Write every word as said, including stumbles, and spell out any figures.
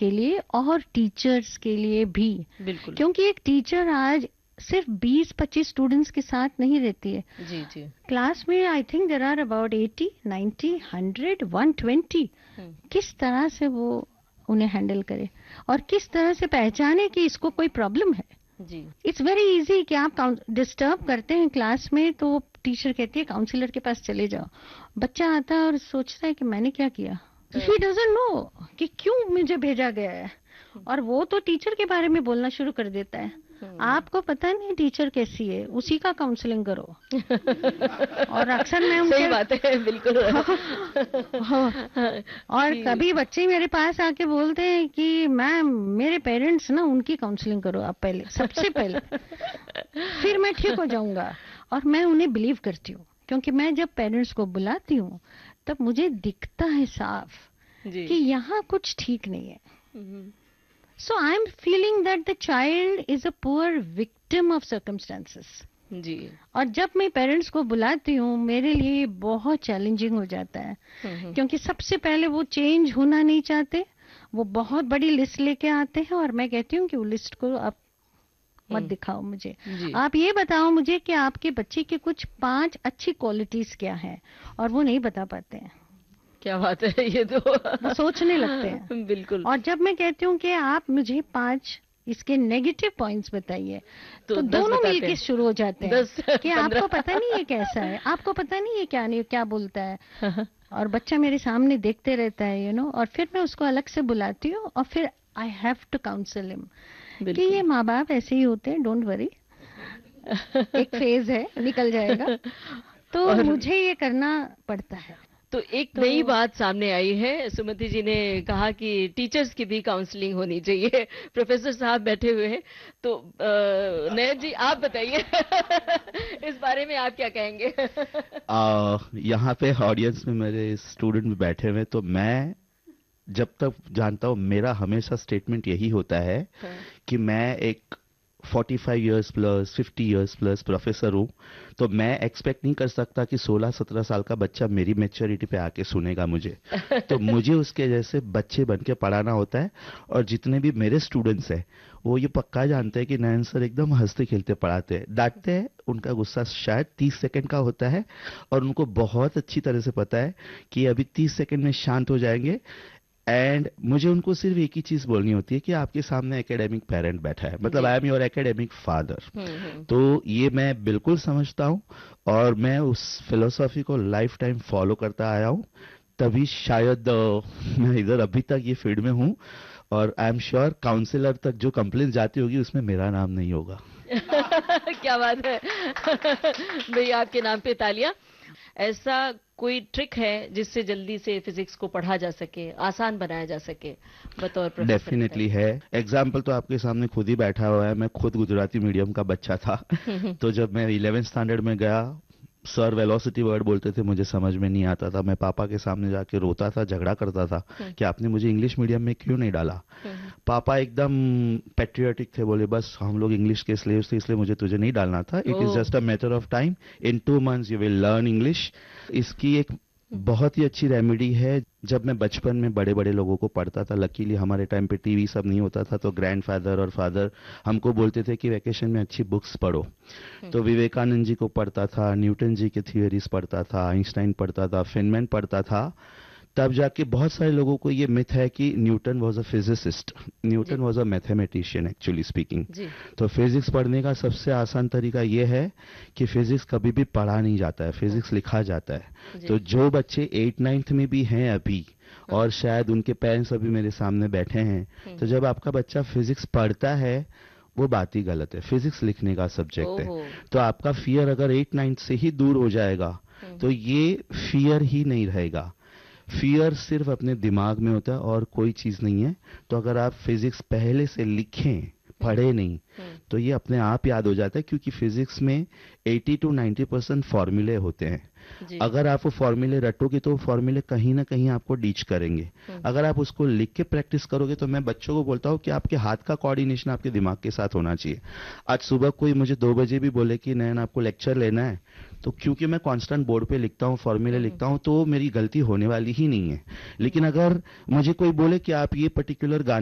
के लिए और टीचर्स के लिए भी। बिल्कुल। क्योंकि एक टीचर आज सिर्फ बीस पच्चीस स्टूडेंट्स के साथ नहीं रहती है। जी जी। क्लास में I think there are about अस्सी, नब्बे, सौ, एक सौ बीस। किस तरह से वो उन्हें हैंडल करे और किस तरह से पहचाने कि इसको कोई प्रॉब्लम है। जी। इट्स वेरी इजी कि आप डिस्टर्ब करते हैं क्लास में तो टीचर कहती है काउंसलर के पास चले जाओ। बच्चा आता है और सोचता है कि मैंने क्या किया। ही डजंट नो कि क्यों मुझे भेजा गया है और वो तो टीचर के बारे में बोलना शुरू कर देता है। आपको पता नहीं टीचर कैसी है, उसी का काउंसलिंग करो। और अक्सर मैं उनसे सही बात है, बिल्कुल। और कभी बच्चे मेरे पास आके बोलते हैं कि मैम मेरे पेरेंट्स ना उनकी काउंसलिंग करो आप पहले, सबसे पहले, फिर मैं ठीक हो जाऊंगा। और मैं उन्हें बिलीव करती हूँ क्योंकि मैं जब पेरेंट्स को बुलाती हूँ तब मुझे दिखता है साफ कि यहाँ कुछ ठीक नहीं है। So I'm feeling that the child is a poor victim of circumstances. जी। और जब मैं पेरेंट्स को बुलाती हूँ मेरे लिए बहुत चैलेंजिंग हो जाता है क्योंकि सबसे पहले वो चेंज होना नहीं चाहते। वो बहुत बड़ी लिस्ट लेके आते हैं और मैं कहती हूँ कि वो लिस्ट को आप मत दिखाओ मुझे, आप ये बताओ मुझे कि आपके बच्चे के कुछ पांच अच्छी क्वालिटीज क्या हैं। और वो नहीं बता पाते हैं। क्या बात है, ये तो वो सोचने लगते हैं। बिल्कुल। और जब मैं कहती हूँ कि आप मुझे पांच इसके नेगेटिव पॉइंट्स बताइए तो, तो दोनों मिलके शुरू हो जाते हैं कि आपको पता नहीं है कैसा है, आपको पता नहीं है क्या नहीं क्या बोलता है। और बच्चा मेरे सामने देखते रहता है, यू नो, और फिर मैं उसको अलग से बुलाती हूँ और फिर I have to counsel him कि ये माँ बाप ऐसे ही होते हैं, डोंट वरी, एक फेज है, निकल जाएगा। तो मुझे ये करना पड़ता है। तो एक तो, नई बात सामने आई है। सुमति जी ने कहा कि टीचर्स की भी काउंसलिंग होनी चाहिए। प्रोफेसर साहब बैठे हुए हैं, तो नयन जी आप बताइए इस बारे में आप क्या कहेंगे? यहाँ पे ऑडियंस में मेरे स्टूडेंट भी बैठे हुए, तो मैं जब तक जानता हूँ मेरा हमेशा स्टेटमेंट यही होता है हाँ। कि मैं एक पैंतालीस इयर्स प्लस पचास इयर्स प्लस प्रोफेसर हूँ, तो मैं एक्सपेक्ट नहीं कर सकता कि सोलह सत्रह साल का बच्चा मेरी मैच्योरिटी पे आके सुनेगा मुझे। तो मुझे उसके जैसे बच्चे बन के पढ़ाना होता है। और जितने भी मेरे स्टूडेंट्स हैं वो ये पक्का जानते हैं कि नयन सर एकदम हंसते खेलते पढ़ाते हैं। डांटते हैं, उनका गुस्सा शायद तीस सेकंड का होता है और उनको बहुत अच्छी तरह से पता है कि अभी तीस सेकंड में शांत हो जाएंगे। एंड मुझे उनको सिर्फ एक ही चीज बोलनी होती है कि आपके सामने एकेडमिक पेरेंट बैठा है, मतलब I am your academic father. तो ये मैं बिल्कुल समझता हूँ और मैं उस फिलोसॉफी को लाइफ टाइम फॉलो करता आया हूँ, तभी शायद मैं इधर अभी तक ये फील्ड में हूँ। और आई एम श्योर काउंसलर तक जो कंप्लेन जाती होगी उसमें मेरा नाम नहीं होगा। क्या बात है भैया, आपके नाम पे तालियां। ऐसा कोई ट्रिक है जिससे जल्दी से फिजिक्स को पढ़ा जा सके, आसान बनाया जा सके बतौर प्रोफेसर? डेफिनेटली है। एग्जाम्पल तो आपके सामने खुद ही बैठा हुआ है। मैं खुद गुजराती मीडियम का बच्चा था। तो जब मैं इलेवेंथ स्टैंडर्ड में गया, सर वेलोसिटी वर्ड बोलते थे, मुझे समझ में नहीं आता था। मैं पापा के सामने जाके रोता था, झगड़ा करता था कि आपने मुझे इंग्लिश मीडियम में क्यों नहीं डाला। पापा एकदम पैट्रियोटिक थे, बोले बस हम लोग इंग्लिश के स्लेव्स थे इसलिए मुझे तुझे नहीं डालना था। It is just a matter of time, in two months you will learn English. इसकी एक बहुत ही अच्छी रेमेडी है। जब मैं बचपन में बड़े बड़े लोगों को पढ़ता था, लकीली हमारे टाइम पे टीवी सब नहीं होता था, तो ग्रैंडफादर और फादर हमको बोलते थे कि वैकेशन में अच्छी बुक्स पढ़ो। तो विवेकानंद जी को पढ़ता था, न्यूटन जी के थियोरीज पढ़ता था, आइंस्टाइन पढ़ता था, फेनमैन पढ़ता था। तब जाके बहुत सारे लोगों को ये मिथ है कि Newton was a physicist, Newton was a mathematician actually speaking. तो फिजिक्स पढ़ने का सबसे आसान तरीका ये है कि फिजिक्स कभी भी पढ़ा नहीं जाता है, फिजिक्स लिखा जाता है। तो जो बच्चे एट नाइन्थ में भी हैं अभी और शायद उनके पेरेंट्स अभी मेरे सामने बैठे हैं, तो जब आपका बच्चा फिजिक्स पढ़ता है वो बात ही गलत है। फिजिक्स लिखने का सब्जेक्ट है, तो आपका फियर अगर एट नाइन्थ से ही दूर हो जाएगा तो ये फियर ही नहीं रहेगा। फियर सिर्फ अपने दिमाग में होता है और कोई चीज नहीं है। तो अगर आप फिजिक्स पहले से लिखें, पढ़े नहीं, तो ये अपने आप याद हो जाता है, क्योंकि फिजिक्स में अस्सी टू नब्बे परसेंट फॉर्मूले होते हैं। अगर आप वो फॉर्मूले रटोगे तो फॉर्मूले कहीं ना कहीं आपको डीच करेंगे। अगर आप उसको लिख के प्रैक्टिस करोगे, तो मैं बच्चों को बोलता हूँ कि आपके हाथ का कोऑर्डिनेशन आपके दिमाग के साथ होना चाहिए। आज सुबह कोई मुझे दो बजे भी बोले कि नयन आपको लेक्चर लेना है, तो क्योंकि मैं कांस्टेंट बोर्ड पे लिखता हूँ, फॉर्मूले लिखता हूँ, तो मेरी गलती होने वाली ही नहीं है। लेकिन अगर मुझे कोई बोले कि आप ये पर्टिकुलर